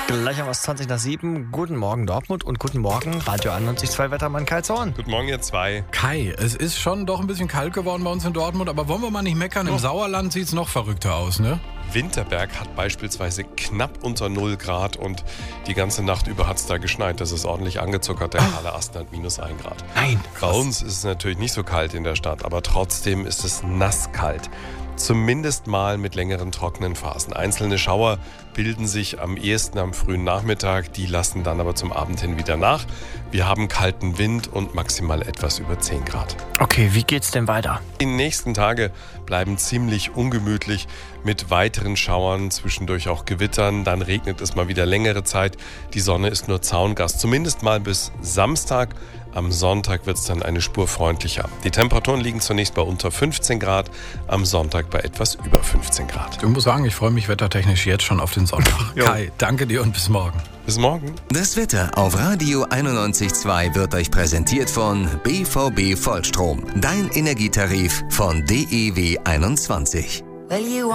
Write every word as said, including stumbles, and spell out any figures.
Gleich haben wir es zwanzig nach sieben. Guten Morgen Dortmund und guten Morgen Radio einundneunzig Komma zwei Wettermann Kai Zorn. Guten Morgen ihr zwei. Kai, es ist schon doch ein bisschen kalt geworden bei uns in Dortmund, aber wollen wir mal nicht meckern, im oh. Sauerland sieht es noch verrückter aus, ne? Winterberg hat beispielsweise knapp unter null Grad und die ganze Nacht über hat es da geschneit. Das ist ordentlich angezuckert. Der Halle Asten hat minus ein Grad. Nein. Bei uns ist es natürlich nicht so kalt in der Stadt, aber trotzdem ist es nasskalt. Zumindest mal mit längeren trockenen Phasen. Einzelne Schauer bilden sich am ehesten am frühen Nachmittag, die lassen dann aber zum Abend hin wieder nach. Wir haben kalten Wind und maximal etwas über zehn Grad. Okay, wie geht's denn weiter? Die nächsten Tage bleiben ziemlich ungemütlich mit weiteren Schauern, zwischendurch auch Gewittern. Dann regnet es mal wieder längere Zeit. Die Sonne ist nur Zaungast, zumindest mal bis Samstag. Am Sonntag wird es dann eine Spur freundlicher. Die Temperaturen liegen zunächst bei unter fünfzehn Grad, am Sonntag bei etwas über fünfzehn Grad. Ich muss sagen, ich freue mich wettertechnisch jetzt schon auf den Sonntag. Kai, danke dir und bis morgen. Bis morgen. Das Wetter auf Radio einundneunzig Komma zwei wird euch präsentiert von B V B Vollstrom. Dein Energietarif von D E W einundzwanzig.